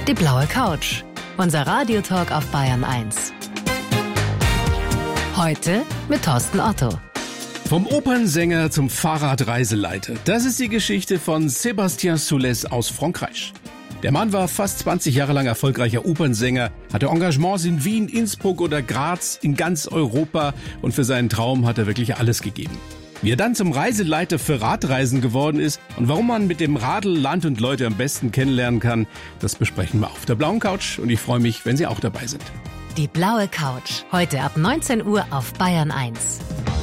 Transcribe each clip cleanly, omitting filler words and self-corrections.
Die blaue Couch. Unser Radiotalk auf Bayern 1. Heute mit Thorsten Otto. Vom Opernsänger zum Fahrradreiseleiter. Das ist die Geschichte von Sébastien Soulès aus Frankreich. Der Mann war fast 20 Jahre lang erfolgreicher Opernsänger, hatte Engagements in Wien, Innsbruck oder Graz, in ganz Europa, und für seinen Traum hat er wirklich alles gegeben. Wie er dann zum Reiseleiter für Radreisen geworden ist und warum man mit dem Radl Land und Leute am besten kennenlernen kann, das besprechen wir auf der blauen Couch, und ich freue mich, wenn Sie auch dabei sind. Die blaue Couch. Heute ab 19 Uhr auf Bayern 1.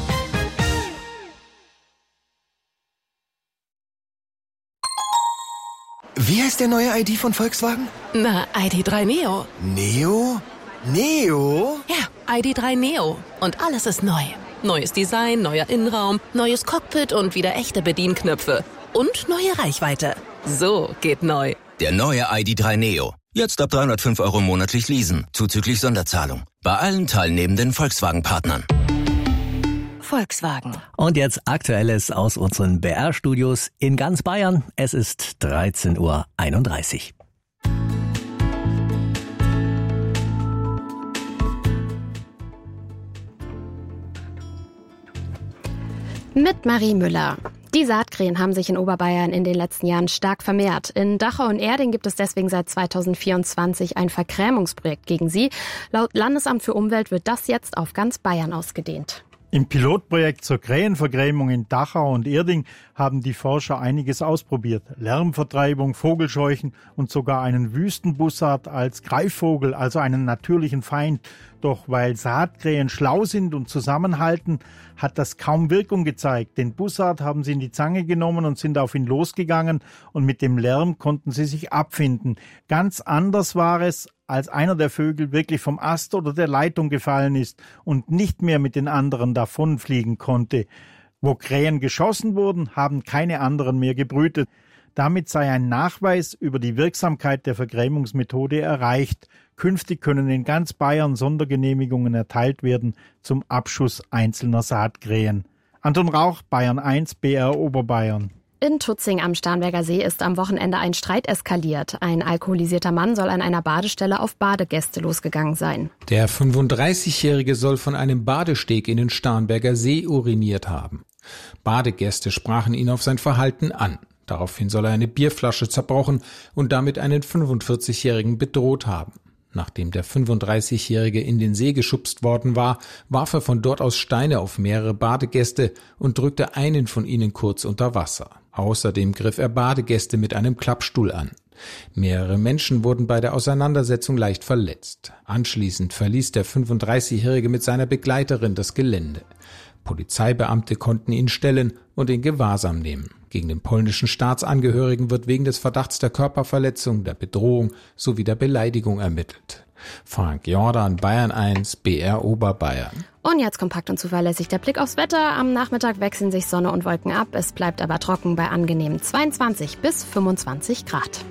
Wie heißt der neue ID von Volkswagen? Na, ID.3 Neo. Neo? Neo? Ja, ID.3 Neo. Und alles ist neu. Neues Design, neuer Innenraum, neues Cockpit und wieder echte Bedienknöpfe. Und neue Reichweite. So geht neu. Der neue ID.3 Neo. Jetzt ab 305 € monatlich leasen, zuzüglich Sonderzahlung. Bei allen teilnehmenden Volkswagen-Partnern. Volkswagen. Und jetzt Aktuelles aus unseren BR-Studios in ganz Bayern. Es ist 13:31 Uhr. Mit Marie Müller. Die Saatkrähen haben sich in Oberbayern in den letzten Jahren stark vermehrt. In Dachau und Erding gibt es deswegen seit 2024 ein Vergrämungsprojekt gegen sie. Laut Landesamt für Umwelt wird das jetzt auf ganz Bayern ausgedehnt. Im Pilotprojekt zur Krähenvergrämung in Dachau und Erding haben die Forscher einiges ausprobiert. Lärmvertreibung, Vogelscheuchen und sogar einen Wüstenbussard als Greifvogel, also einen natürlichen Feind. Doch weil Saatkrähen schlau sind und zusammenhalten, hat das kaum Wirkung gezeigt. Den Bussard haben sie in die Zange genommen und sind auf ihn losgegangen, und mit dem Lärm konnten sie sich abfinden. Ganz anders war es, als einer der Vögel wirklich vom Ast oder der Leitung gefallen ist und nicht mehr mit den anderen davonfliegen konnte. Wo Krähen geschossen wurden, haben keine anderen mehr gebrütet. Damit sei ein Nachweis über die Wirksamkeit der Vergrämungsmethode erreicht. Künftig können in ganz Bayern Sondergenehmigungen erteilt werden zum Abschuss einzelner Saatkrähen. Anton Rauch, Bayern 1, BR Oberbayern. In Tutzing am Starnberger See ist am Wochenende ein Streit eskaliert. Ein alkoholisierter Mann soll an einer Badestelle auf Badegäste losgegangen sein. Der 35-Jährige soll von einem Badesteg in den Starnberger See uriniert haben. Badegäste sprachen ihn auf sein Verhalten an. Daraufhin soll er eine Bierflasche zerbrochen und damit einen 45-Jährigen bedroht haben. Nachdem der 35-Jährige in den See geschubst worden war, warf er von dort aus Steine auf mehrere Badegäste und drückte einen von ihnen kurz unter Wasser. Außerdem griff er Badegäste mit einem Klappstuhl an. Mehrere Menschen wurden bei der Auseinandersetzung leicht verletzt. Anschließend verließ der 35-Jährige mit seiner Begleiterin das Gelände. Polizeibeamte konnten ihn stellen und in Gewahrsam nehmen. Gegen den polnischen Staatsangehörigen wird wegen des Verdachts der Körperverletzung, der Bedrohung sowie der Beleidigung ermittelt. Frank Jordan, Bayern 1, BR Oberbayern. Und jetzt kompakt und zuverlässig der Blick aufs Wetter. Am Nachmittag wechseln sich Sonne und Wolken ab. Es bleibt aber trocken bei angenehmen 22 bis 25 Grad.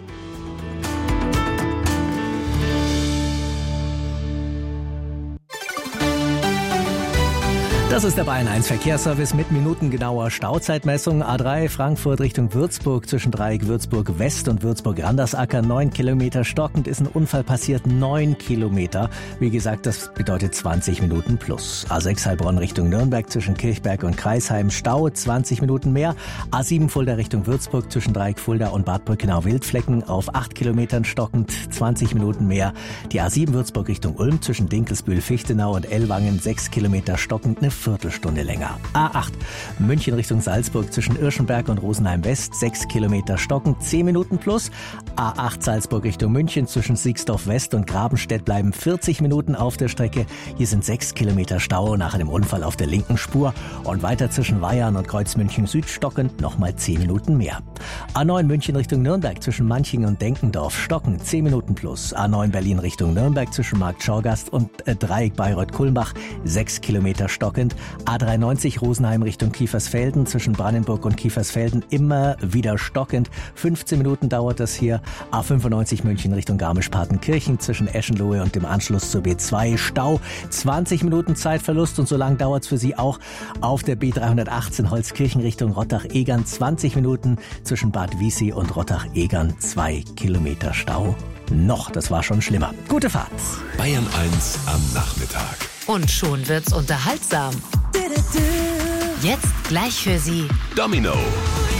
Das ist der Bayern 1 Verkehrsservice mit minutengenauer Stauzeitmessung. A3 Frankfurt Richtung Würzburg zwischen Dreieck Würzburg West und Würzburg Randersacker 9 Kilometer. Stockend ist ein Unfall passiert, 9 Kilometer. Wie gesagt, das bedeutet 20 Minuten plus. A6 Heilbronn Richtung Nürnberg zwischen Kirchberg und Kreisheim Stau, 20 Minuten mehr. A7 Fulda Richtung Würzburg zwischen Dreieck Fulda und Bad Brückenau-Wildflecken auf 8 Kilometern stockend, 20 Minuten mehr. Die A7 Würzburg Richtung Ulm zwischen Dinkelsbühl-Fichtenau und Ellwangen 6 Kilometer stockend, eine Viertelstunde länger. A8 München Richtung Salzburg zwischen Irschenberg und Rosenheim West 6 Kilometer stockend, 10 Minuten plus. A8 Salzburg Richtung München zwischen Siegsdorf West und Grabenstedt bleiben 40 Minuten auf der Strecke. Hier sind 6 Kilometer Stau nach einem Unfall auf der linken Spur. Und weiter zwischen Weyarn und Kreuzmünchen Süd stockend nochmal 10 Minuten mehr. A9 München Richtung Nürnberg zwischen Manching und Denkendorf stockend, 10 Minuten plus. A9 Berlin Richtung Nürnberg zwischen Markt Schorgast und Dreieck Bayreuth-Kulmbach 6 Kilometer stockend. A93 Rosenheim Richtung Kiefersfelden zwischen Brandenburg und Kiefersfelden immer wieder stockend. 15 Minuten dauert das hier. A95 München Richtung Garmisch-Partenkirchen zwischen Eschenlohe und dem Anschluss zur B2 Stau. 20 Minuten Zeitverlust, und so lang dauert es für Sie auch auf der B318 Holzkirchen Richtung Rottach-Egern. 20 Minuten zwischen Bad Wiessee und Rottach-Egern, 2 Kilometer Stau. Noch, das war schon schlimmer. Gute Fahrt. Bayern 1 am Nachmittag. Und schon wird's unterhaltsam. Jetzt gleich für Sie Domino.